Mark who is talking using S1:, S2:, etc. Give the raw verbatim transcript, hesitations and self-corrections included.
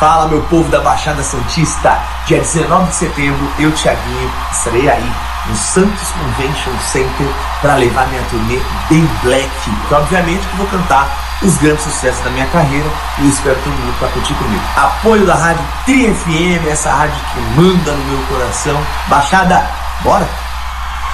S1: Fala, meu povo da Baixada Santista, dia dezenove de setembro, eu, Thiaguinho, estarei aí no Santos Convention Center para levar minha turnê bem black. Então, obviamente que vou cantar os grandes sucessos da minha carreira e espero todo mundo para curtir comigo. Apoio da Rádio Tri F M, essa rádio que manda no meu coração. Baixada, bora!